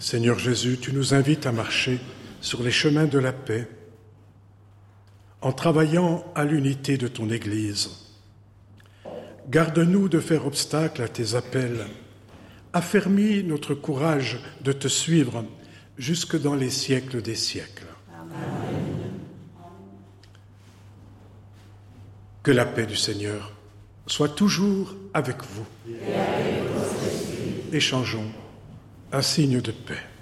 Seigneur Jésus, tu nous invites à marcher sur les chemins de la paix en travaillant à l'unité de ton Église. Garde-nous de faire obstacle à tes appels. Affermis notre courage de te suivre jusque dans les siècles des siècles. Amen. Que la paix du Seigneur soit toujours avec vous. Et avec votre esprit. Échangeons un signe de paix.